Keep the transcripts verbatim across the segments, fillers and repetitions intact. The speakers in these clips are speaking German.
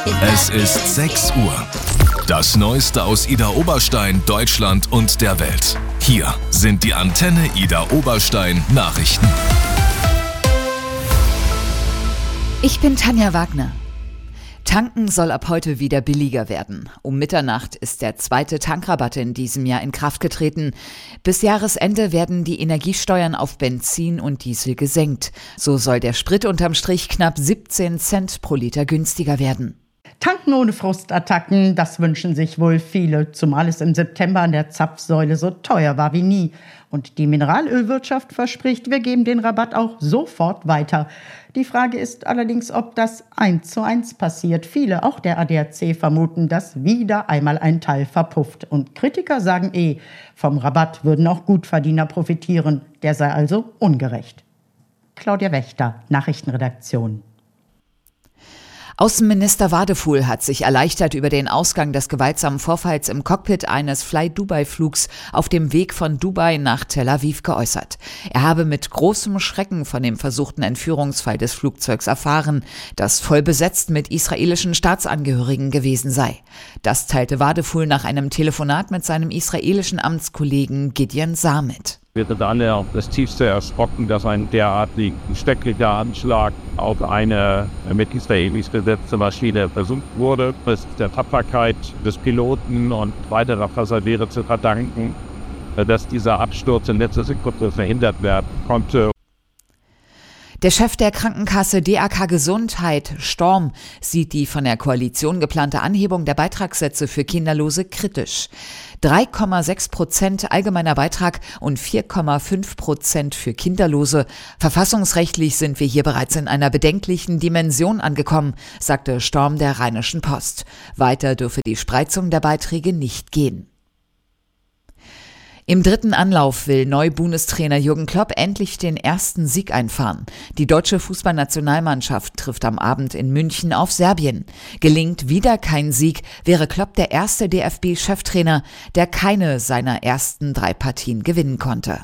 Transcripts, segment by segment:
Es ist sechs Uhr. Das Neueste aus Idar Oberstein, Deutschland und der Welt. Hier sind die Antenne Idar Oberstein Nachrichten. Ich bin Tanja Wagner. Tanken soll ab heute wieder billiger werden. Um Mitternacht ist der zweite Tankrabatt in diesem Jahr in Kraft getreten. Bis Jahresende werden die Energiesteuern auf Benzin und Diesel gesenkt. So soll der Sprit unterm Strich knapp siebzehn Cent pro Liter günstiger werden. Tanken ohne Frustattacken, das wünschen sich wohl viele, zumal es im September an der Zapfsäule so teuer war wie nie. Und die Mineralölwirtschaft verspricht, wir geben den Rabatt auch sofort weiter. Die Frage ist allerdings, ob das eins zu eins passiert. Viele, auch der A D A C, vermuten, dass wieder einmal ein Teil verpufft. Und Kritiker sagen eh, vom Rabatt würden auch Gutverdiener profitieren. Der sei also ungerecht. Claudia Wächter, Nachrichtenredaktion. Außenminister Wadefuhl hat sich erleichtert über den Ausgang des gewaltsamen Vorfalls im Cockpit eines Fly-Dubai-Flugs auf dem Weg von Dubai nach Tel Aviv geäußert. Er habe mit großem Schrecken von dem versuchten Entführungsfall des Flugzeugs erfahren, das voll besetzt mit israelischen Staatsangehörigen gewesen sei. Das teilte Wadefuhl nach einem Telefonat mit seinem israelischen Amtskollegen Gideon Saar mit. Wir sind alle das tiefste erschrocken, dass ein derartig schrecklicher Anschlag auf eine mit Israelis besetzte Maschine versucht wurde. Es ist der Tapferkeit des Piloten und weiterer Passagiere zu verdanken, dass dieser Absturz in letzter Sekunde verhindert werden konnte. Der Chef der Krankenkasse D A K Gesundheit, Storm, sieht die von der Koalition geplante Anhebung der Beitragssätze für Kinderlose kritisch. drei Komma sechs Prozent allgemeiner Beitrag und vier Komma fünf Prozent für Kinderlose. Verfassungsrechtlich sind wir hier bereits in einer bedenklichen Dimension angekommen, sagte Storm der Rheinischen Post. Weiter dürfe die Spreizung der Beiträge nicht gehen. Im dritten Anlauf will Neu-Bundestrainer Jürgen Klopp endlich den ersten Sieg einfahren. Die deutsche Fußballnationalmannschaft trifft am Abend in München auf Serbien. Gelingt wieder kein Sieg, wäre Klopp der erste D F B-Cheftrainer, der keine seiner ersten drei Partien gewinnen konnte.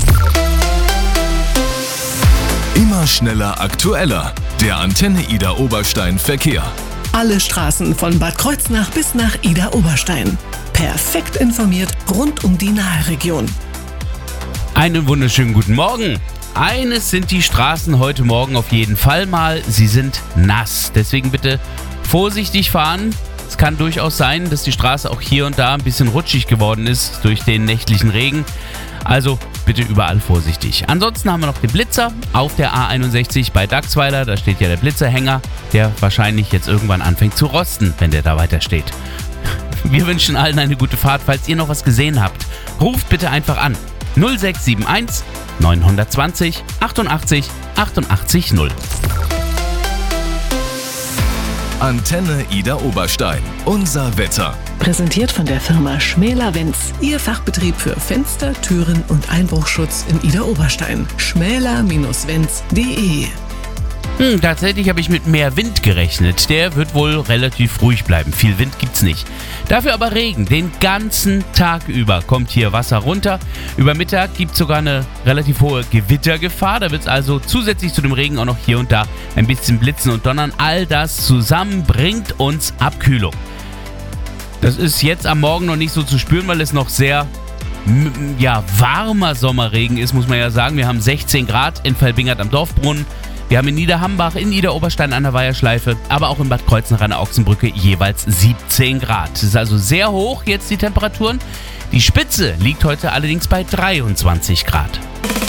Immer schneller, aktueller. Der Antenne Idar Oberstein Verkehr. Alle Straßen von Bad Kreuznach bis nach Idar Oberstein. Perfekt informiert rund um die Naheregion. Einen wunderschönen guten Morgen. Eines sind die Straßen heute Morgen auf jeden Fall mal, sie sind nass. Deswegen bitte vorsichtig fahren. Es kann durchaus sein, dass die Straße auch hier und da ein bisschen rutschig geworden ist durch den nächtlichen Regen. Also bitte überall vorsichtig. Ansonsten haben wir noch den Blitzer auf der A einundsechzig bei Dachsweiler. Da steht ja der Blitzerhänger, der wahrscheinlich jetzt irgendwann anfängt zu rosten, wenn der da weiter steht. Wir wünschen allen eine gute Fahrt. Falls ihr noch was gesehen habt, ruft bitte einfach an. null sechs sieben eins neun zwei null achtundachtzig achtundachtzig null. Antenne Idar Oberstein. Unser Wetter. Präsentiert von der Firma Schmäler-Wenz. Ihr Fachbetrieb für Fenster, Türen und Einbruchschutz in Idar Oberstein. schmäler Bindestrich wenz punkt de. Hm, tatsächlich habe ich mit mehr Wind gerechnet. Der wird wohl relativ ruhig bleiben. Viel Wind gibt's nicht. Dafür aber Regen. Den ganzen Tag über kommt hier Wasser runter. Über Mittag gibt es sogar eine relativ hohe Gewittergefahr. Da wird es also zusätzlich zu dem Regen auch noch hier und da ein bisschen blitzen und donnern. All das zusammen bringt uns Abkühlung. Das ist jetzt am Morgen noch nicht so zu spüren, weil es noch sehr m- ja, warmer Sommerregen ist, muss man ja sagen. Wir haben sechzehn Grad in Velbingert am Dorfbrunnen. Wir haben in Niederhambach, in Idar Oberstein an der Weiherschleife, aber auch in Bad Kreuznach an der Ochsenbrücke jeweils siebzehn Grad. Es ist also sehr hoch jetzt die Temperaturen. Die Spitze liegt heute allerdings bei dreiundzwanzig Grad.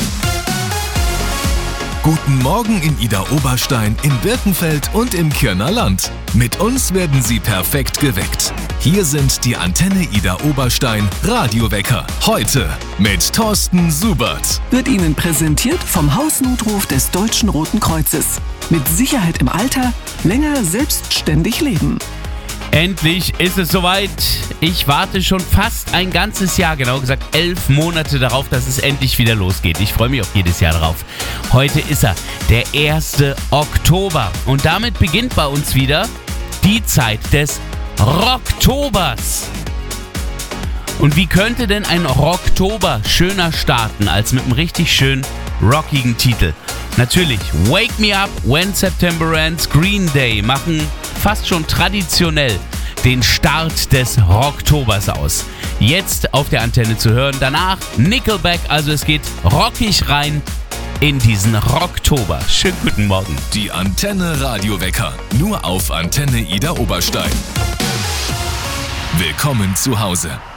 Guten Morgen in Idar Oberstein, in Birkenfeld und im Kirner Land. Mit uns werden Sie perfekt geweckt. Hier sind die Antenne Idar Oberstein Radiowecker. Heute mit Thorsten Subert. Wird Ihnen präsentiert vom Hausnotruf des Deutschen Roten Kreuzes. Mit Sicherheit im Alter, länger selbstständig leben. Endlich ist es soweit. Ich warte schon fast ein ganzes Jahr, genau gesagt elf Monate darauf, dass es endlich wieder losgeht. Ich freue mich auch jedes Jahr darauf. Heute ist er, der erste Oktober. Und damit beginnt bei uns wieder die Zeit des Rocktobers. Und wie könnte denn ein Rocktober schöner starten als mit einem richtig schön rockigen Titel? Natürlich Wake Me Up When September Ends. Green Day machen fast schon traditionell den Start des Rocktobers aus. Jetzt auf der Antenne zu hören, danach Nickelback, also es geht rockig rein in diesen Rocktober. Schönen guten Morgen. Die Antenne Radiowecker, nur auf Antenne Ida Oberstein. Willkommen zu Hause.